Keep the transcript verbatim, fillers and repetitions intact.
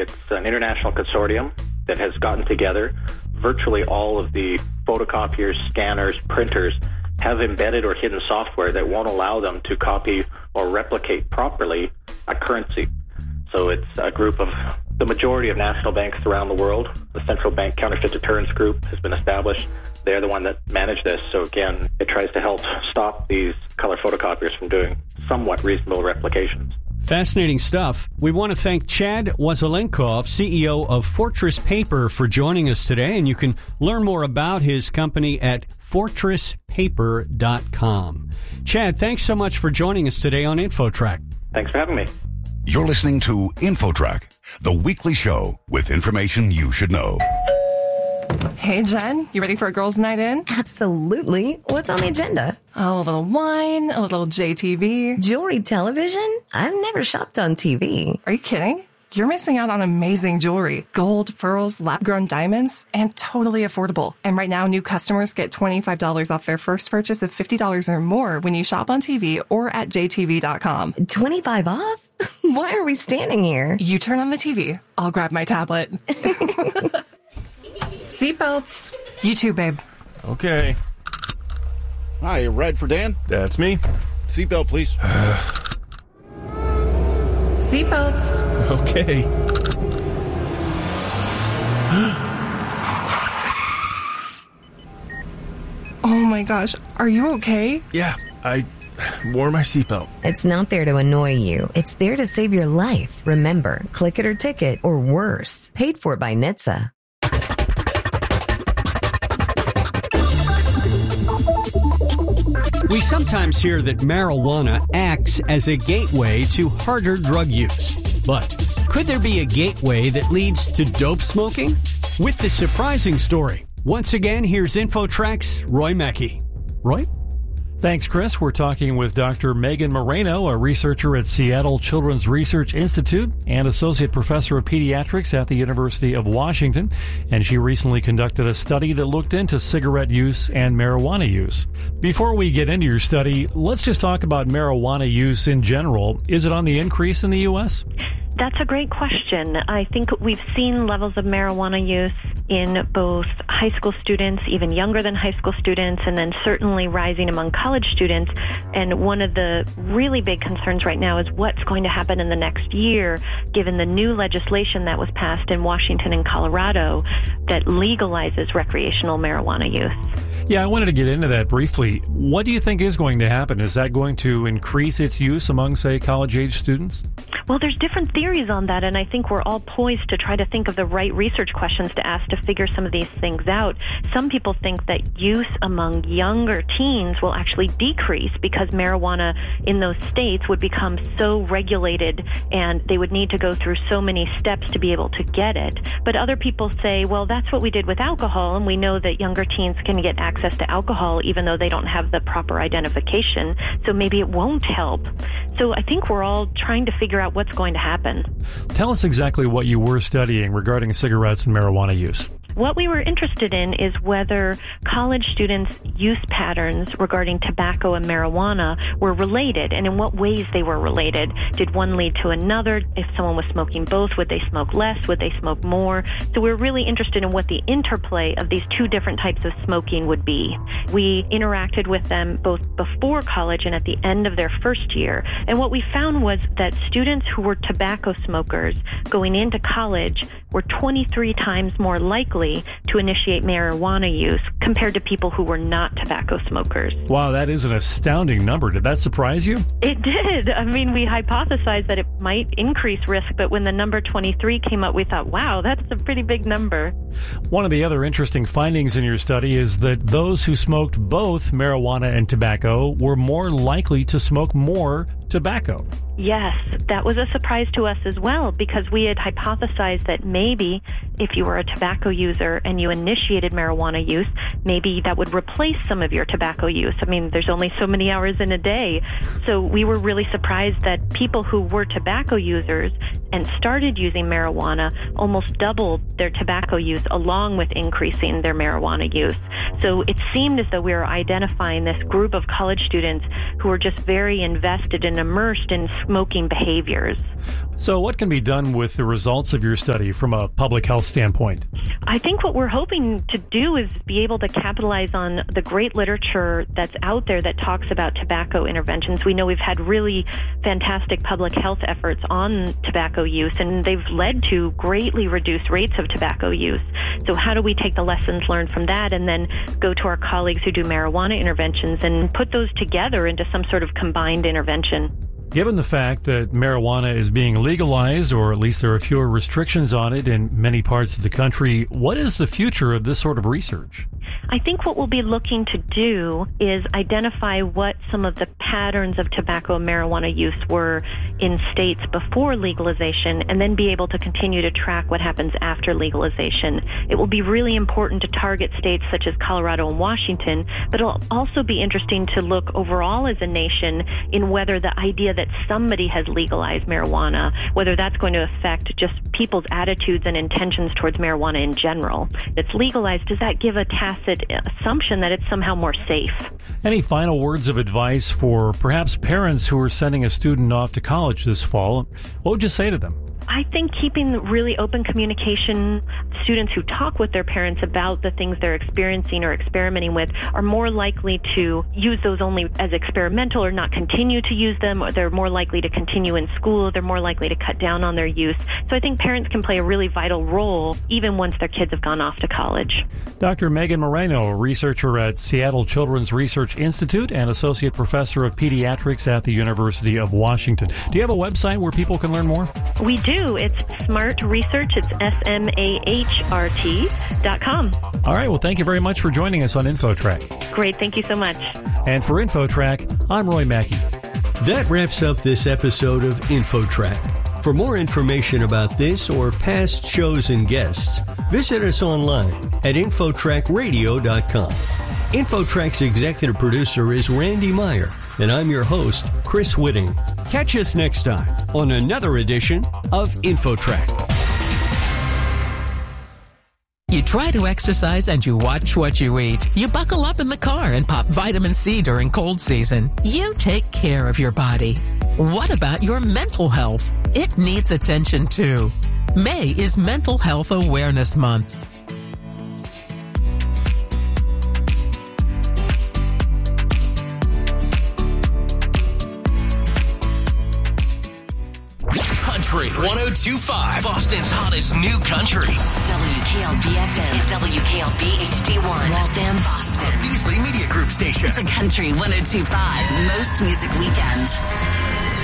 It's an international consortium that has gotten together. Virtually all of the photocopiers, scanners, printers have embedded or hidden software that won't allow them to copy or replicate properly a currency. So it's a group of the majority of national banks around the world. The Central Bank Counterfeit Deterrence Group has been established. They're the one that manage this. So again, it tries to help stop these color photocopiers from doing somewhat reasonable replications. Fascinating stuff. We want to thank Chad Wasilenkov, C E O of Fortress Paper, for joining us today. And you can learn more about his company at fortress paper dot com. Chad, thanks so much for joining us today on InfoTrack. Thanks for having me. You're listening to InfoTrack, the weekly show with information you should know. Hey, Jen, you ready for a girls' night in? Absolutely. What's on the agenda? Oh, a little wine, a little J T V. Jewelry television? I've never shopped on T V. Are you kidding? You're missing out on amazing jewelry. Gold, pearls, lab-grown diamonds, and totally affordable. And right now, new customers get twenty-five dollars off their first purchase of fifty dollars or more when you shop on T V or at j t v dot com. twenty-five off? Why are we standing here? You turn on the T V. I'll grab my tablet. Seatbelts. You too, babe. Okay. Hi, ride for Dan? That's me. Seatbelt, please. Seatbelts. Okay. Oh my gosh, are you okay? Yeah, I wore my seatbelt. It's not there to annoy you. It's there to save your life. Remember, click it or ticket, or worse. Paid for by N H T S A. We sometimes hear that marijuana acts as a gateway to harder drug use. But could there be a gateway that leads to dope smoking? With the surprising story, once again, here's InfoTrack's Roy Mackey. Roy? Thanks, Chris. We're talking with Doctor Megan Moreno, a researcher at Seattle Children's Research Institute and Associate Professor of Pediatrics at the University of Washington. And she recently conducted a study that looked into cigarette use and marijuana use. Before we get into your study, let's just talk about marijuana use in general. Is it on the increase in the U S? That's a great question. I think we've seen levels of marijuana use in both high school students, even younger than high school students, and then certainly rising among college students. And one of the really big concerns right now is what's going to happen in the next year, given the new legislation that was passed in Washington and Colorado that legalizes recreational marijuana use. Yeah, I wanted to get into that briefly. What do you think is going to happen? Is that going to increase its use among, say, college-age students? Well, there's different theories on that, and I think we're all poised to try to think of the right research questions to ask to figure some of these things out. Some people think that use among younger teens will actually decrease because marijuana in those states would become so regulated and they would need to go through so many steps to be able to get it. But other people say, well, that's what we did with alcohol, and we know that younger teens can get access to alcohol even though they don't have the proper identification, so maybe it won't help. So I think we're all trying to figure out what's going to happen. Tell us exactly what you were studying regarding cigarettes and marijuana use. What we were interested in is whether college students' use patterns regarding tobacco and marijuana were related, and in what ways they were related. Did one lead to another? If someone was smoking both, would they smoke less? Would they smoke more? So we're really interested in what the interplay of these two different types of smoking would be. We interacted with them both before college and at the end of their first year, and what we found was that students who were tobacco smokers going into college were twenty-three times more likely to initiate marijuana use compared to people who were not tobacco smokers. Wow, that is an astounding number. Did that surprise you? It did. I mean, we hypothesized that it might increase risk, but when the number twenty-three came up, we thought, wow, that's a pretty big number. One of the other interesting findings in your study is that those who smoked both marijuana and tobacco were more likely to smoke more tobacco. Yes, that was a surprise to us as well, because we had hypothesized that maybe if you were a tobacco user and you initiated marijuana use, maybe that would replace some of your tobacco use. I mean, there's only so many hours in a day. So we were really surprised that people who were tobacco users and started using marijuana almost doubled their tobacco use along with increasing their marijuana use. So it seemed as though we were identifying this group of college students who were just very invested in and immersed in smoking behaviors. So what can be done with the results of your study from a public health standpoint? I think what we're hoping to do is be able to capitalize on the great literature that's out there that talks about tobacco interventions. We know we've had really fantastic public health efforts on tobacco use, and they've led to greatly reduced rates of tobacco use. So how do we take the lessons learned from that and then go to our colleagues who do marijuana interventions and put those together into some sort of combined intervention? Given the fact that marijuana is being legalized, or at least there are fewer restrictions on it in many parts of the country, what is the future of this sort of research? I think what we'll be looking to do is identify what some of the patterns of tobacco and marijuana use were in states before legalization, and then be able to continue to track what happens after legalization. It will be really important to target states such as Colorado and Washington, but it'll also be interesting to look overall as a nation in whether the idea that somebody has legalized marijuana, whether that's going to affect just people's attitudes and intentions towards marijuana in general. If it's legalized, does that give a tacit assumption that it's somehow more safe? Any final words of advice for perhaps parents who are sending a student off to college this fall? What would you say to them? I think keeping really open communication, students who talk with their parents about the things they're experiencing or experimenting with are more likely to use those only as experimental or not continue to use them, or they're more likely to continue in school, they're more likely to cut down on their use. So I think parents can play a really vital role even once their kids have gone off to college. Doctor Megan Moreno, a researcher at Seattle Children's Research Institute and Associate Professor of Pediatrics at the University of Washington. Do you have a website where people can learn more? We do. It's Smart Research. It's S M A H R T dot com. All right. Well, thank you very much for joining us on InfoTrack. Great. Thank you so much. And for InfoTrack, I'm Roy Mackey. That wraps up this episode of InfoTrack. For more information about this or past shows and guests, visit us online at Infotrack Radio dot com. InfoTrack's executive producer is Randy Meyer, and I'm your host, Chris Whitting. Catch us next time on another edition of InfoTrack. You try to exercise and you watch what you eat. You buckle up in the car and pop vitamin C during cold season. You take care of your body. What about your mental health? It needs attention too. May is Mental Health Awareness Month. Country one oh two point five, Boston's hottest new country. W K L B F M and W K L B H D one, Waltham, Boston. Beasley Media Group station. It's a Country one oh two point five, most music weekend.